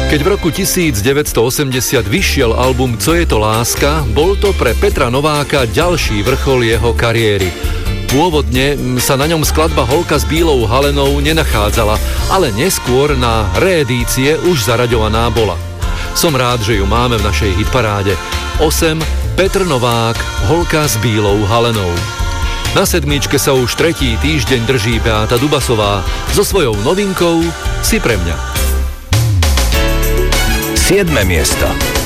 Keď v roku 1980 vyšiel album Co je to láska, bol to pre Petra Nováka ďalší vrchol jeho kariéry. Pôvodne sa na ňom skladba Holka s bílou halenou nenachádzala, ale neskôr na reedície už zaraďovaná bola. Som rád, že ju máme v našej hitparáde. 8. Petr Novák, Holka s bílou halenou. Na sedmičke sa už tretí týždeň drží Beáta Dubasová so svojou novinkou Si pre mňa. 7. miesto.